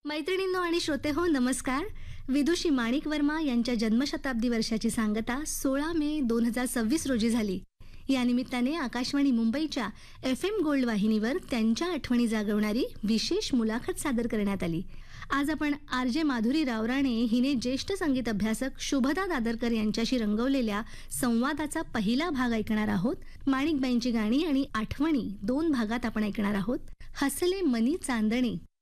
मैत्रिणींनो आणि श्रोतेहो नमस्कार. विदुषी माणिक वर्मा यांच्या जन्मशताब्दी वर्षाची सांगता 16 मे 2026 रोजी झाली. या निमित्ताने आकाशवाणी मुंबईच्या FM गोल्ड वाहिनीवर त्यांच्या आठवणी जागवणारी विशेष मुलाखत सादर करण्यात आली. आज आपण RJ माधुरी रावराणे हिने ज्येष्ठ संगीत अभ्यासक शुभदा दादरकर यांच्याशी रंगवलेल्या संवादाचा पहिला भाग ऐकणार आहोत. माणिकबाईंची गाणी आणि आठवणी 2 भागात आपण ऐकणार आहोत. हसले मनी चांदणे